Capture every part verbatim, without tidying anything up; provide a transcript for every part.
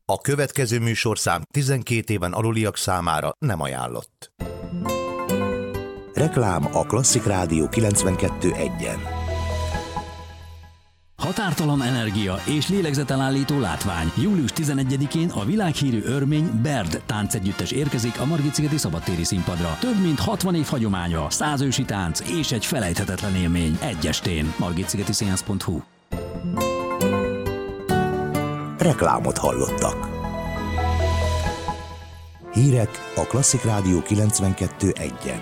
A következő műsorszám tizenkét éven aluliak számára nem ajánlott. Reklám a Klasszik Rádió kilencvenkettő egyen. Határtalan energia és lélegzetelállító látvány. július tizenegyedikén a világhírű örmény Baird táncegyüttes érkezik a Margitszigeti szabadtéri színpadra. Több mint hatvan év hagyománya, száz ősi tánc és egy felejthetetlen élmény egy estén. margitszigeti színház pont hu. Reklámot hallottak. Hírek a Klasszik Rádió kilencvenkettő egyen.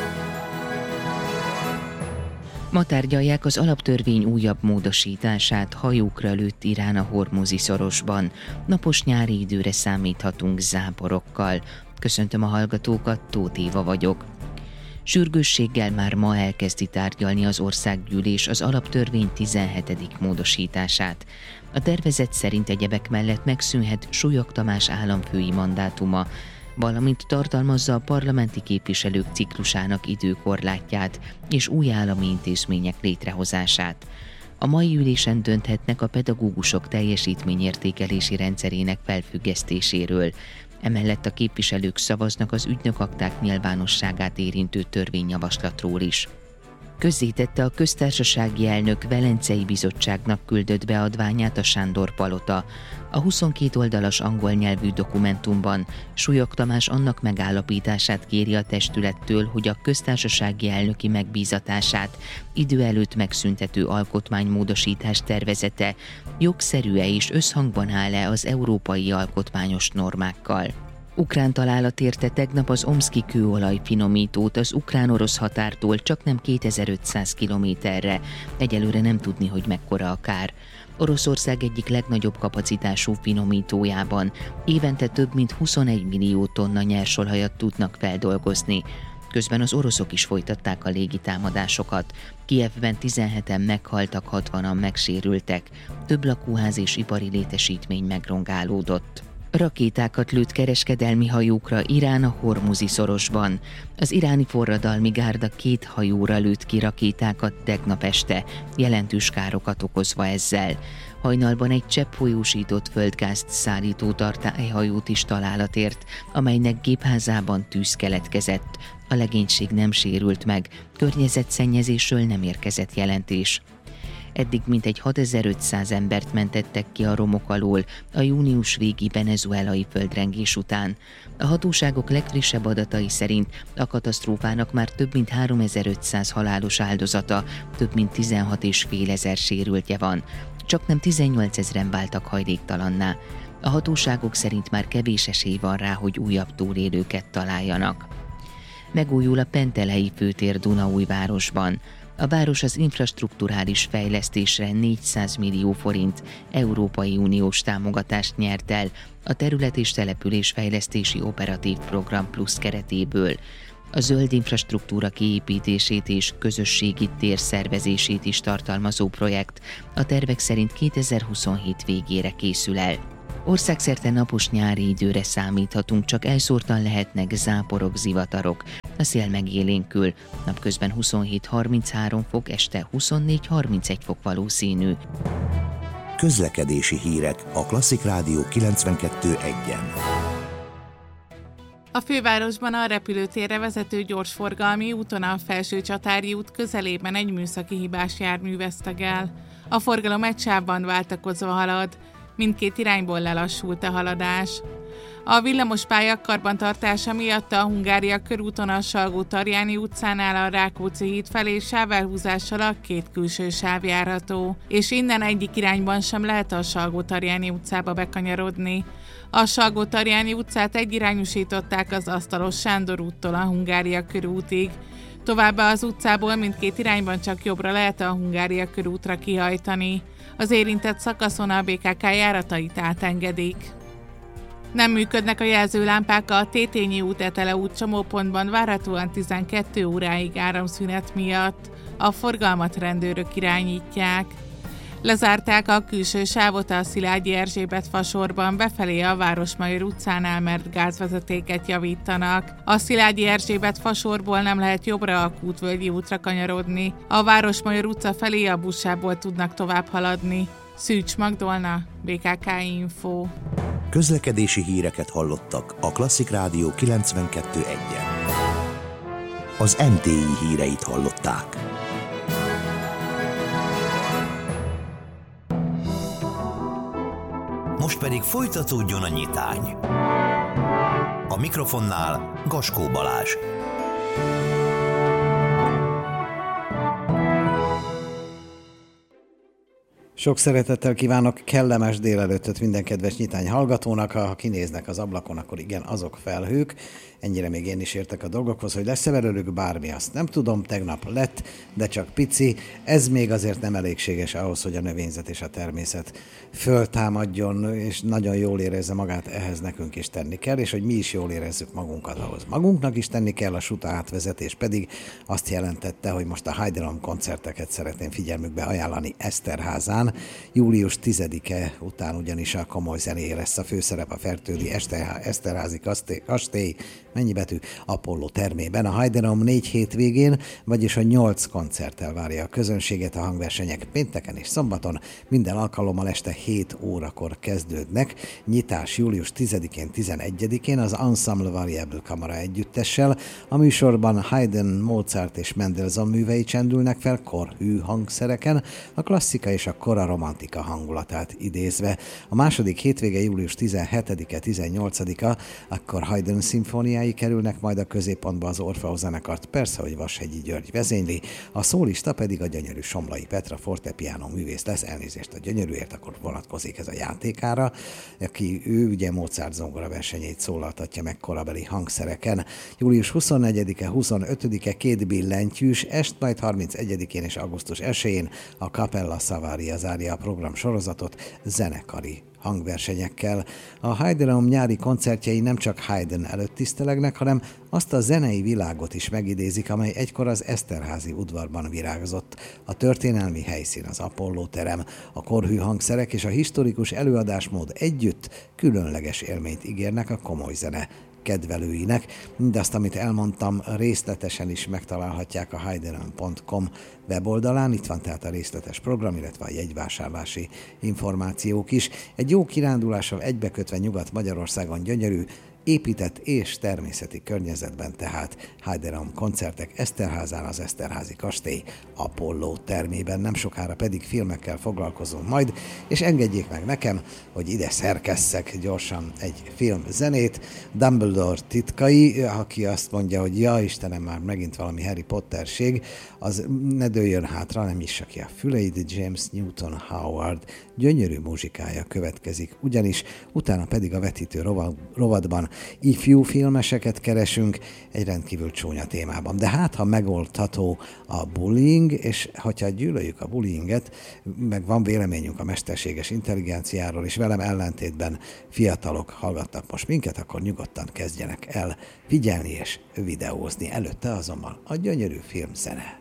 Ma tárgyalják az alaptörvény újabb módosítását, hajókra lőtt Irán a Hormuzi szorosban. Napos nyári időre számíthatunk záporokkal. Köszöntöm a hallgatókat, Tóth Éva vagyok. Sürgősséggel már ma elkezdi tárgyalni az országgyűlés az alaptörvény tizenhetedik módosítását. A tervezet szerint egyebek mellett megszűnhet Súlyog Tamás államfői mandátuma, valamint tartalmazza a parlamenti képviselők ciklusának időkorlátját és új állami intézmények létrehozását. A mai ülésen dönthetnek a pedagógusok teljesítményértékelési rendszerének felfüggesztéséről. Emellett a képviselők szavaznak az ügynökakták nyilvánosságát érintő törvényjavaslatról is. Közzétette a köztársasági elnök Velencei Bizottságnak küldött beadványát a Sándor Palota. A huszonkét oldalas angol nyelvű dokumentumban Súlyog Tamás annak megállapítását kéri a testülettől, hogy a köztársasági elnöki megbízatását idő előtt megszüntető alkotmánymódosítás tervezete jogszerű-e és összhangban áll-e az európai alkotmányos normákkal. Ukrán találat érte tegnap az omszki kőolaj finomítót az ukrán-orosz határtól csaknem kétezer-ötszáz kilométerre. Egyelőre nem tudni, hogy mekkora a kár. Oroszország egyik legnagyobb kapacitású finomítójában évente több mint huszonegy millió tonna nyersolajat tudnak feldolgozni. Közben az oroszok is folytatták a légitámadásokat. Kijevben tizenheten meghaltak, hatvanan megsérültek. Több lakóház és ipari létesítmény megrongálódott. Rakétákat lőtt kereskedelmi hajókra Irán a Hormuzi szorosban. Az iráni forradalmi gárda két hajóra lőtt ki rakétákat tegnap este, jelentős károkat okozva ezzel. Hajnalban egy cseppfolyósított földgázt szállító tartályhajót is találat ért, amelynek gépházában tűz keletkezett. A legénység nem sérült meg, környezetszennyezésről nem érkezett jelentés. Eddig mintegy hatezer-ötszáz embert mentettek ki a romok alól a június végi venezuelai földrengés után. A hatóságok legfrissebb adatai szerint a katasztrófának már több mint háromezer-ötszáz halálos áldozata, több mint tizenhat és fél ezer sérültje van. Csaknem tizennyolcezren váltak hajléktalanná. A hatóságok szerint már kevés esély van rá, hogy újabb túlélőket találjanak. Megújul a Pentelei főtér Dunaújvárosban. A város az infrastrukturális fejlesztésre négyszáz millió forint Európai Uniós támogatást nyert el a Terület- és Településfejlesztési Operatív Program Plusz keretéből. A zöld infrastruktúra kiépítését és közösségi tér szervezését is tartalmazó projekt a tervek szerint kétezer-huszonhét végére készül el. Országszerte napos nyári időre számíthatunk, csak elszórtan lehetnek záporok, zivatarok. A szél megélénkül, napközben huszonhét-harminchárom fok, este huszonnégy-harmincegy fok valószínű. Közlekedési hírek a Klasszik Rádió kilencvenkettő egyen. A fővárosban a repülőtérre vezető gyorsforgalmi úton a Felsőcsatári út közelében egy műszaki hibás jármű veszteg el. A forgalom egy sávban váltakozva halad, mindkét irányból lelassult a haladás. A villamospálya karbantartása miatt a Hungária körúton a Salgó-Tarjáni utcánál a Rákóczi híd felé sávelhúzással a két külső sáv járható, és innen egyik irányban sem lehet a Salgó-Tarjáni utcába bekanyarodni. A Salgó-Tarjáni utcát egyirányúsították az Asztalos Sándor úttól a Hungária körútig. Továbbá az utcából mindkét irányban csak jobbra lehet a Hungária körútra kihajtani. Az érintett szakaszon a bé ká ká járatait átengedik. Nem működnek a jelzőlámpák a Tétényi út Etele út csomópontban várhatóan tizenkét óráig áramszünet miatt. A forgalmat rendőrök irányítják. Lezárták a külső sávot a Szilágyi Erzsébet fasorban befelé a Városmajor utcánál, mert gázvezetéket javítanak. A Szilágyi Erzsébet fasorból nem lehet jobbra a Kútvölgyi útra kanyarodni. A Városmajor utca felé a buszsából tudnak tovább haladni. Szűcs Magdolna, bé ká ká Info. Közlekedési híreket hallottak a Klasszik Rádió kilencvenkettő egyen. Az em té i híreit hallották. Most pedig folytatódjon a nyitány. A mikrofonnál Gaskó Balázs. Sok szeretettel kívánok kellemes délelőttöt minden kedves nyitány hallgatónak. Ha kinéznek az ablakon, akkor igen, azok felhők. Ennyire még én is értek a dolgokhoz, hogy lesz-e belőlük bármi, azt nem tudom, tegnap lett, de csak pici. Ez még azért nem elégséges ahhoz, hogy a növényzet és a természet föltámadjon, és nagyon jól érezze magát, ehhez nekünk is tenni kell, és hogy mi is jól érezzük magunkat ahhoz. Magunknak is tenni kell, a Suta átvezetés pedig azt jelentette, hogy most a Heideram koncerteket szeretném figyelmükbe ajánlani Eszterházán. Július tizedike után ugyanis a komoly zené lesz a főszerep, a Fertődi Eszterházi kastély, mennyi betű, Apollo termében. A Heideram négy hétvégén, vagyis a nyolc koncerttel várja a közönséget. A hangversenyek pénteken és szombaton minden alkalommal este hét órakor kezdődnek. Nyitás július tizedikén, tizenegyedikén az Ensemble Variable Kamara együttessel. A műsorban Haydn, Mozart és Mendelssohn művei csendülnek fel korhű hangszereken, a klasszika és a kora romantika hangulatát idézve. A második hétvége július tizenhetedike, tizennyolcadika, akkor Haydn szimfóniái kerülnek majd a középpontba, az Orfeó zenekart persze, hogy Vashegyi György vezényli, a szólista pedig a gyönyörű Somlai Petra fortepiano művész lesz, elnézést a gyönyörűért, akkor vonatkozik ez a játékára, aki ő ugye Mozart zongora versenyét szólaltatja meg korabeli hangszereken. július huszonnegyedike, huszonötödike két billentyűs est, majd harmincegyedikén és augusztus elsején a Capella Savaria zárja a program sorozatot zenekari hangversenyekkel. A Heideram nyári koncertjei nem csak Haydn előtt tisztelegnek, hanem azt a zenei világot is megidézik, amely egykor az Eszterházi udvarban virágzott. A történelmi helyszín, az Apollo terem, a korhű hangszerek és a historikus előadásmód együtt különleges élményt ígérnek a komoly zene kedvelőinek. Mindazt, amit elmondtam, részletesen is megtalálhatják a heideram pont com weboldalán. Itt van tehát a részletes program, illetve a jegyvásárlási információk is. Egy jó kirándulással egybekötve Nyugat-Magyarországon gyönyörű, épített és természeti környezetben tehát Heideram koncertek Eszterházán, az Eszterházi kastély Apollo termében. Nem sokára pedig filmekkel foglalkozunk majd, és engedjék meg nekem, hogy ide szerkesszek gyorsan egy film zenét. Dumbledore titkai, aki azt mondja, hogy ja Istenem, már megint valami Harry Potterség, az ne dőljön hátra, nem nyissa ki a füleit. James Newton Howard gyönyörű muzsikája következik, ugyanis utána pedig a vetítő rovadban ifjú filmeseket keresünk egy rendkívül csúnya témában. De hát, ha megoldható a bullying, és hogyha gyűlöljük a bullyinget, meg van véleményünk a mesterséges intelligenciáról, és velem ellentétben fiatalok hallgatnak most minket, akkor nyugodtan kezdjenek el figyelni és videózni. Előtte azonban a gyönyörű filmzene.